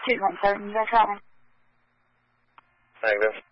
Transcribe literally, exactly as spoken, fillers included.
two one seven, you guys got me? Negative.